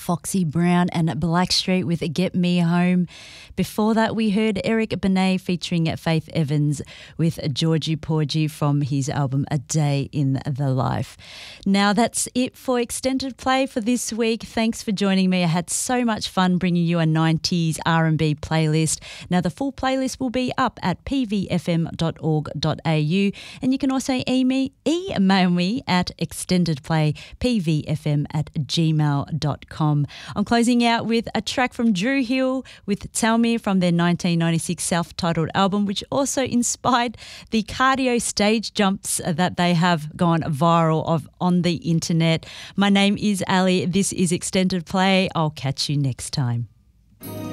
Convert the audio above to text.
Foxy Brown and Blackstreet with Get Me Home. Before that, we heard Eric Benet featuring Faith Evans with Georgie Porgy from his album A Day in the Life. Now, that's it for Extended Play for this week. Thanks for joining me. I had so much fun bringing you a 90s R&B playlist. Now, the full playlist will be up at pvfm.org.au, and you can also email me at extendedplaypvfm@gmail.com. I'm closing out with a track from Drew Hill with Tell Me from their 1996 self-titled album, which also inspired the cardio stage jumps that they have gone viral on the internet. My name is Ali. This is Extended Play. I'll catch you next time.